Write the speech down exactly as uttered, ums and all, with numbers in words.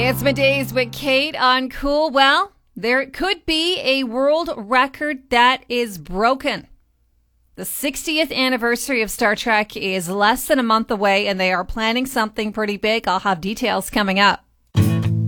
It's Middays with Kate on Cool. Well, there could be a world record that is broken. The sixtieth anniversary of Star Trek is less than a month away, and they are planning something pretty big. I'll have details coming up.